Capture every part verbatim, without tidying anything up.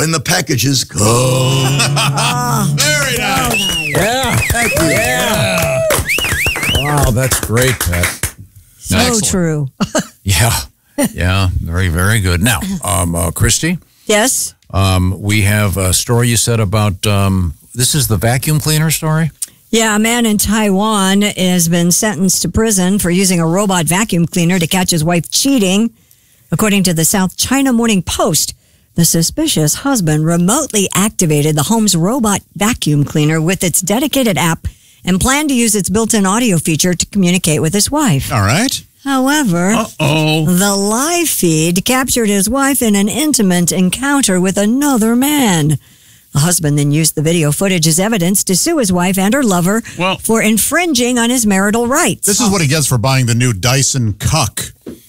when the packages come. Oh, very nice. So nice. Yeah. Thank you. Yeah. Wow, that's great, Pat. So Excellent. true. Yeah. Yeah. Very, very good. Now, um, uh, Christy, Yes. um, we have a story you said about, um, this is the vacuum cleaner story? Yeah, a man in Taiwan has been sentenced to prison for using a robot vacuum cleaner to catch his wife cheating. According to the South China Morning Post, the suspicious husband remotely activated the home's robot vacuum cleaner with its dedicated app and planned to use its built-in audio feature to communicate with his wife. All right. However, Uh-oh. the live feed captured his wife in an intimate encounter with another man. The husband then used the video footage as evidence to sue his wife and her lover Well- for infringing on his marital rights. This is what he gets for buying the new Dyson Cuck.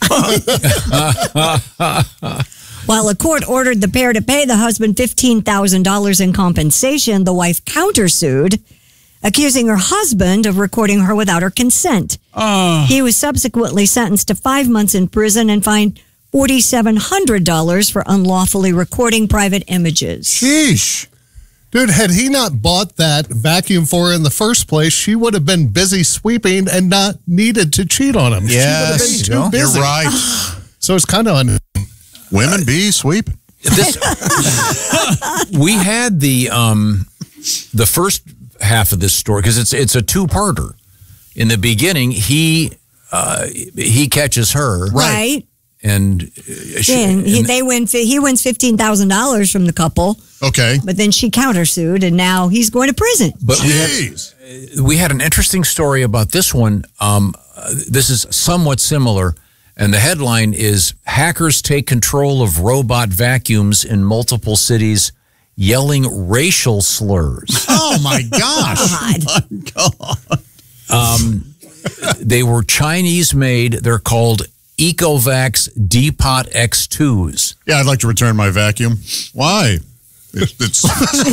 While a court ordered the pair to pay the husband fifteen thousand dollars in compensation, the wife countersued, accusing her husband of recording her without her consent. Oh. He was subsequently sentenced to five months in prison and fined four thousand seven hundred dollars for unlawfully recording private images. Sheesh. Dude, had he not bought that vacuum for her in the first place, she would have been busy sweeping and not needed to cheat on him. Yes, she would have been too busy. You're right. So it's kind of un- Women be sweep. This, we had the um, the first half of this story because it's it's a two-parter. In the beginning, he uh, he catches her, Right. and, uh, she, Yeah, and he, and they win. He wins fifteen thousand dollars from the couple, Okay. but then she countersued, and now he's going to prison. but we had, Jeez. we had an interesting story about this one. Um, uh, this is somewhat similar, and the headline is "Hackers Take Control of Robot Vacuums in Multiple Cities, Yelling Racial Slurs." Oh, my gosh. God. Um, they were Chinese made. They're called Ecovacs D-Pot X twos. Yeah, I'd like to return my vacuum. Why? It, it's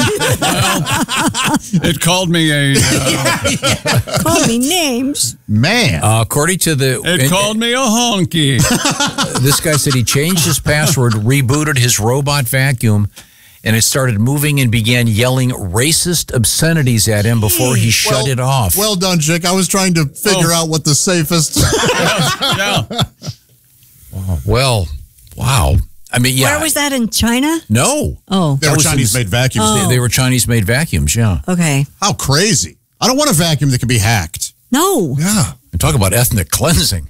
It called me a. Uh, Call me names. man. Uh, according to the, it called me a honky. this guy said he changed his password, rebooted his robot vacuum, and it started moving and began yelling racist obscenities at him before he shut Well- it off. Well done, Chick. I was trying to figure Oh. out what the safest. Yeah. Well, wow. I mean, yeah. Where was that, in China? No. Oh, They were That was in Chinese the- made vacuums. Oh. They, they were Chinese made vacuums, yeah. okay. How crazy. I don't want a vacuum that can be hacked. No. Yeah. And talk about ethnic cleansing.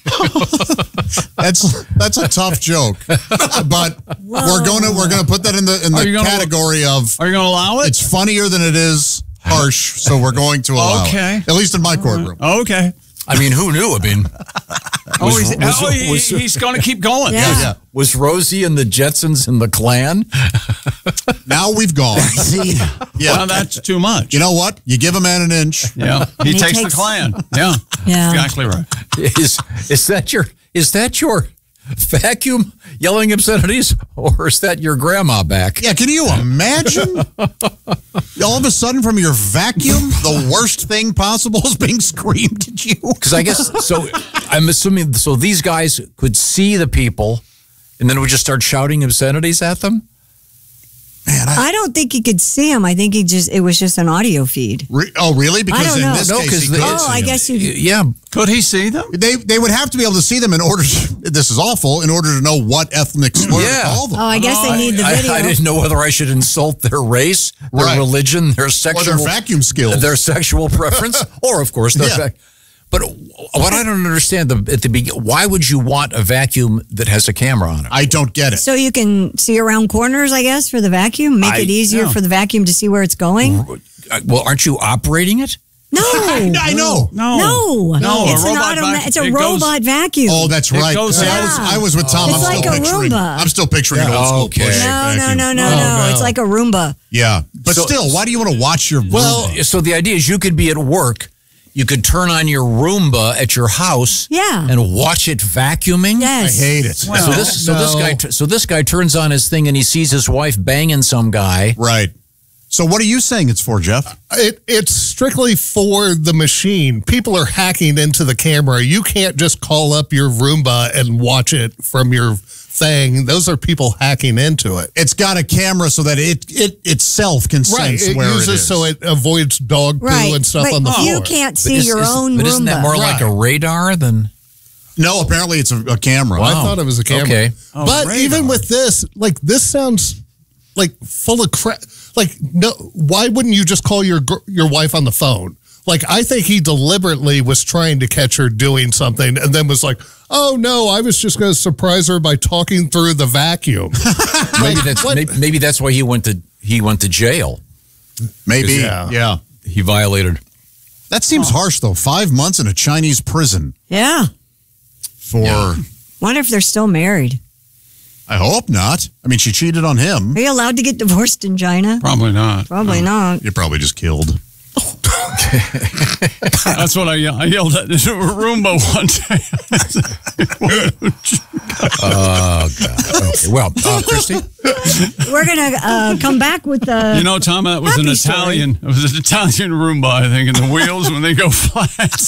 That's that's a tough joke. But we're gonna we're gonna put that in the in Are the you gonna- category of Are you going to allow it? it's funnier than it is harsh, so we're going to allow Okay. it. At least in my courtroom. Okay. I mean, who knew? I mean, Oh, he's, was- oh, he- was- he's going to keep going. Yeah. Yeah. was Rosie and the Jetsons in the Klan? Now we've gone. Yeah. Well, that's too much. You know what? You give a man an inch. Yeah. He, he takes, takes- the Klan. Yeah. Yeah. Exactly right. Is is that your is that your vacuum yelling obscenities, or is that your grandma back? Yeah, can you imagine? All of a sudden from your vacuum, the worst thing possible is being screamed at you. Because I guess so. I'm assuming so. These guys could see the people, and then would just start shouting obscenities at them. Man, I, I don't think he could see him. I think he just it was just an audio feed. re, oh, really? Because don't in know. this No, case, 'cause he the- could Oh, see I him. guess you. Yeah, Could he see them? They they would have to be able to see them in order to, this is awful, in order to know what ethnic slur Yeah. to call them. Oh, I guess they need the I, video. I didn't know whether I should insult their race, their Right. religion, their Or sexual, their vacuum skills. their sexual preference, or of course their. Yeah. Vac- but what I don't understand the, at the beginning, why would you want a vacuum that has a camera on it? I don't get it. So you can see around corners, I guess, for the vacuum. Make I- it easier yeah. for the vacuum to see where it's going. Well, aren't you operating it? No, I, I know. No. no, No, a It's an robot automa- vac- It's a it goes- robot vacuum. Oh, that's right. goes See, I out. was I was with Tom. It's I'm like still a picturing. Roomba. I'm still picturing an old school Okay. push no, no, vacuum. no, no, Oh, no, no. It's like a Roomba. Yeah, but So- still, why do you want to watch your Well, Roomba? so the idea is you could be at work, you could turn on your Roomba at your house, Yeah. and watch it vacuuming. Yes. I hate it. So this, so this no. guy, so this guy turns on his thing and he sees his wife banging some guy. Right. So what are you saying it's for, Jeff? It, it's strictly for the machine. People are hacking into the camera. You can't just call up your Roomba and watch it from your thing. Those are people hacking into it. It's got a camera so that it it itself can Right. sense It where uses it is. so it avoids dog poo Right. and stuff but on the floor. you can't see Is- your is- own But Roomba. isn't that more like a Right. radar than? No, apparently it's a, a camera. I thought it was a camera. Okay. Oh, but radar. even with this, like this sounds like full of crap. Like no, why wouldn't you just call your gr- your wife on the phone? Like I think he deliberately was trying to catch her doing something, and then was like, "Oh no, I was just going to surprise her by talking through the vacuum." Maybe that's what- maybe, maybe that's why he went to he went to jail. Maybe. Yeah. Yeah. He violated. That seems harsh, though. Five months in a Chinese prison Yeah. for. Yeah. Wonder if they're still married. I hope not. I mean, she cheated on him. Are you allowed to get divorced in China? Probably not. Probably not. You're probably just killed. That's what I, ye- I yelled at this Roomba one day. Oh God. Okay. Well, uh, Christy. We're going to uh, come back with the. You know, Tom, that was an Happy story. Italian. It was an Italian Roomba, I think, and the wheels when they go flat.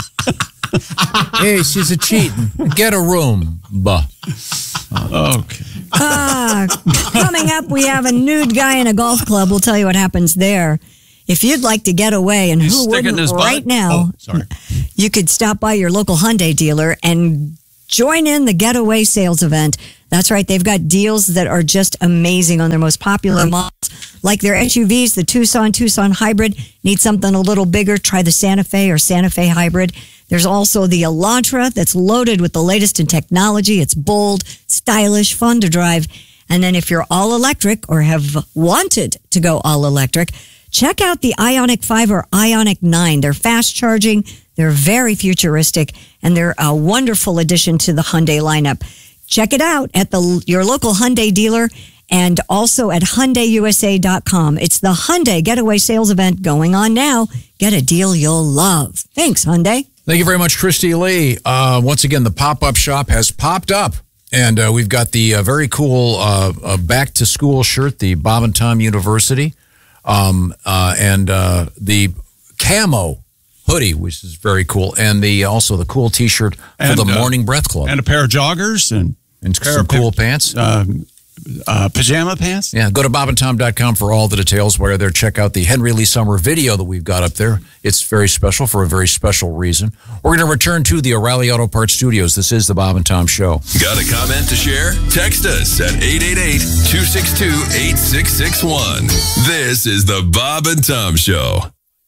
Hey, she's a cheating. Get a room. Bah. Okay. Ah, coming up, we have a nude guy in a golf club. We'll tell you what happens there. If you'd like to get away, and He's who sticking wouldn't his butt? right now, Oh, sorry. you could stop by your local Hyundai dealer and join in the getaway sales event. That's right. They've got deals that are just amazing on their most popular models, like their S U Vs, the Tucson, Tucson Hybrid. Need something a little bigger? Try the Santa Fe or Santa Fe Hybrid. There's also the Elantra that's loaded with the latest in technology. It's bold, stylish, fun to drive. And then if you're all electric or have wanted to go all electric, check out the Ioniq five or Ioniq nine. They're fast charging. They're very futuristic, and they're a wonderful addition to the Hyundai lineup. Check it out at the your local Hyundai dealer and also at Hyundai U S A dot com. It's the Hyundai Getaway Sales Event going on now. Get a deal you'll love. Thanks, Hyundai. Thank you very much, Christy Lee. Uh, once again, the pop-up shop has popped up, and uh, we've got the uh, very cool uh, uh, back-to-school shirt, the Bob and Tom University, um, uh, and uh, the camo hoodie, which is very cool, and the also the cool T-shirt for And, the uh, Morning Breath Club, And a pair of joggers and and pair some of cool pic- pants. um, uh, pajama pants. Yeah, go to bob and tom dot com for all the details. While you're there, check out the Henry Lee Summer video that we've got up there. It's very special for a very special reason. We're going to return to the O'Reilly Auto Parts Studios. This is the Bob and Tom Show. Got a comment to share? Text us at eight eight eight, two six two, eight six six one. This is the Bob and Tom Show.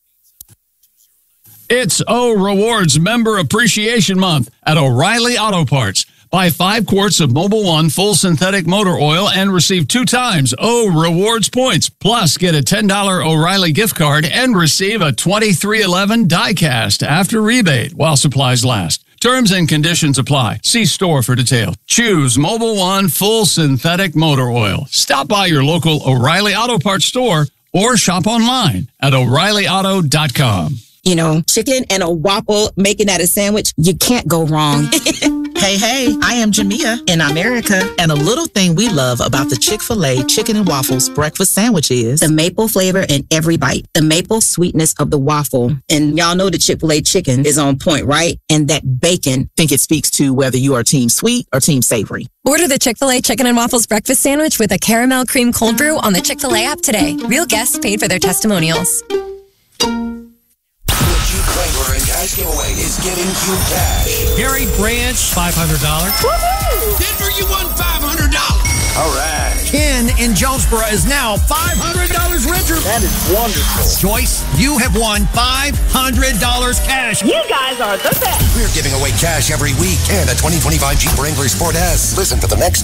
It's O Rewards Member Appreciation Month at O'Reilly Auto Parts. Buy five quarts of Mobil One full synthetic motor oil and receive two times O Rewards points. Plus, get a ten dollars O'Reilly gift card and receive a twenty-three eleven die-cast after rebate while supplies last. Terms and conditions apply. See store for details. Choose Mobil One full synthetic motor oil. Stop by your local O'Reilly Auto Parts store or shop online at O'Reilly Auto dot com. You know, chicken and a waffle, making that a sandwich, you can't go wrong. Hey, hey, I am Jamia in America, and a little thing we love about the Chick-fil-A Chicken and Waffles breakfast sandwich is The maple flavor in every bite, the maple sweetness of the waffle. And y'all know the Chick-fil-A chicken is on point, right? And that bacon. I think it speaks to whether you are team sweet or team savory. Order the Chick-fil-A Chicken and Waffles breakfast sandwich with a caramel cream cold brew on the Chick-fil-A app today. Real guests paid for their testimonials. Kramer and Cash Giveaway is giving you cash. Gary Branch, five hundred dollars. Denver, you won five hundred dollars. All right. Ken in Jonesboro is now five hundred dollars richer. That is wonderful. Joyce, you have won five hundred dollars cash. You guys are the best. We're giving away cash every week and a twenty twenty-five Jeep Wrangler Sport S. Listen for the next